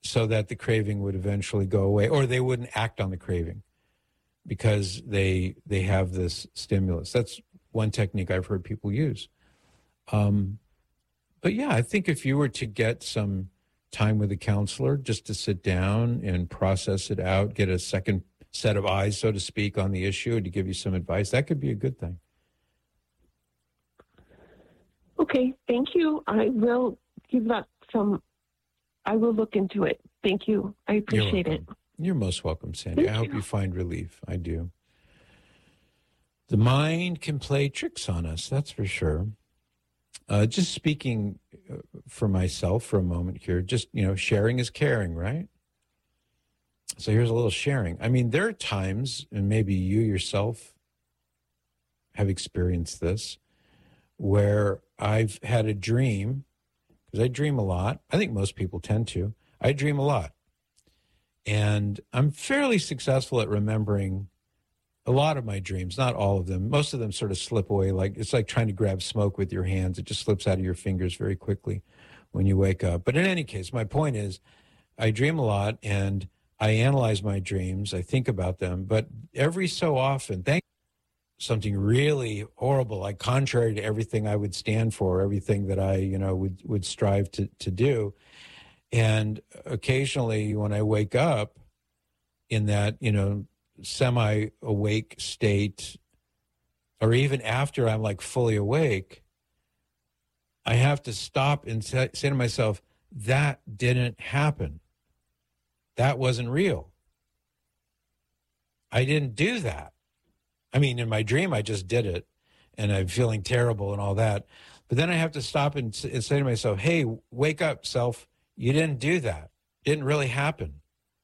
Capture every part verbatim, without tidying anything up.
so that the craving would eventually go away, or they wouldn't act on the craving because they they have this stimulus. That's one technique I've heard people use. Um, but yeah, I think if you were to get some time with a counselor just to sit down and process it out, get a second set of eyes, so to speak, on the issue and to give you some advice, that could be a good thing. Okay, thank you. I will give that some, I will look into it. Thank you. I appreciate You're it. You're most welcome, Sandy. Thank I hope you. you find relief. I do. The mind can play tricks on us, that's for sure. Uh, just speaking for myself for a moment here, just, you know, sharing is caring, right? So here's a little sharing. I mean, there are times, and maybe you yourself have experienced this, where I've had a dream, because I dream a lot. I think most people tend to. I dream a lot. And I'm fairly successful at remembering a lot of my dreams, not all of them. Most of them sort of slip away. Like it's like trying to grab smoke with your hands. It just slips out of your fingers very quickly when you wake up. But in any case, my point is I dream a lot and I analyze my dreams. I think about them. But every so often, thank something really horrible, like contrary to everything I would stand for, everything that I, you know, would, would strive to, to do. And occasionally when I wake up in that, you know, semi-awake state, or even after I'm like fully awake, I have to stop and say, say to myself, that didn't happen. That wasn't real. I didn't do that. I mean, in my dream, I just did it, and I'm feeling terrible and all that. But then I have to stop and, and say to myself, hey, wake up, self. You didn't do that. It didn't really happen.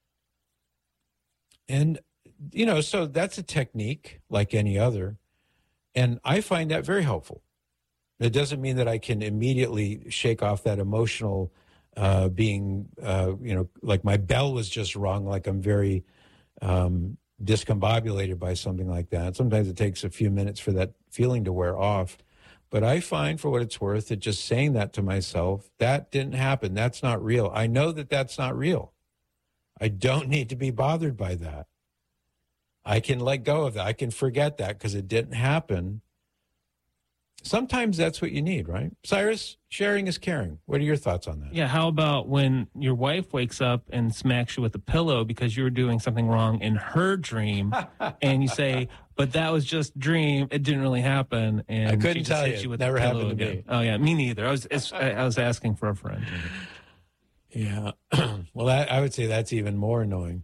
And, you know, so that's a technique like any other. And I find that very helpful. It doesn't mean that I can immediately shake off that emotional uh, being, uh, you know, like my bell was just rung, like I'm very um, discombobulated by something like that. Sometimes it takes a few minutes for that feeling to wear off. But I find, for what it's worth, that just saying that to myself, that didn't happen. That's not real. I know that that's not real. I don't need to be bothered by that. I can let go of that. I can forget that because it didn't happen. Sometimes that's what you need, right? Cyrus, sharing is caring. What are your thoughts on that? Yeah, how about when your wife wakes up and smacks you with a pillow because you were doing something wrong in her dream, and you say, but that was just a dream, it didn't really happen, and I couldn't she just tell hit you. you with Never the pillow happened to again. me. Oh, yeah, me neither. I was it's, I, I was asking for a friend. Yeah. Well, that, I would say that's even more annoying,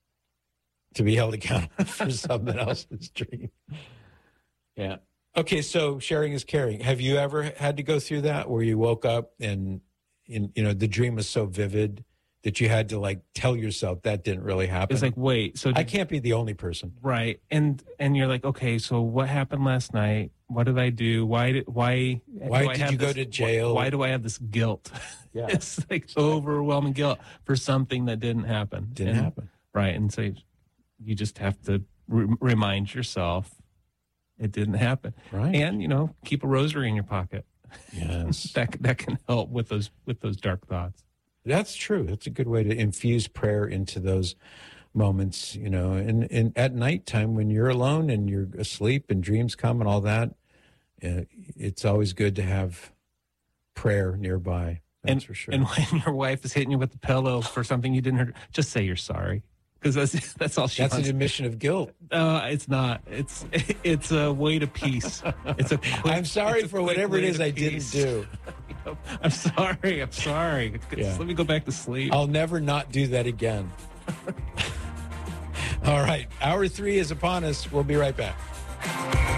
to be held accountable for someone else's dream. Yeah. Okay, so sharing is caring. Have you ever had to go through that where you woke up and, and you know, the dream was so vivid that you had to like tell yourself that didn't really happen? It's like, wait, so did, I can't be the only person. right? And and you're like, okay, so what happened last night? What did I do? Why did why Why do I did have you go this- to jail? Why, why do I have this guilt? Yeah. It's like overwhelming guilt for something that didn't happen. Didn't And- happen. Right, and so you just have to re- remind yourself it didn't happen. Right. And, you know, keep a rosary in your pocket. Yes. that that can help with those with those dark thoughts. That's true. That's a good way to infuse prayer into those moments, you know. And, and at nighttime when you're alone and you're asleep and dreams come and all that, uh, it's always good to have prayer nearby. That's and, for sure. And when your wife is hitting you with the pillow for something you didn't hurt, just say you're sorry. Because that's, that's all she That's wants. an admission of guilt. Uh, it's not. It's it's a way to peace. It's a quick, I'm sorry it's a for quick whatever it way is to I peace. didn't do. I'm sorry. I'm sorry. Yeah. Just let me go back to sleep. I'll never not do that again. All right. Hour three is upon us. We'll be right back.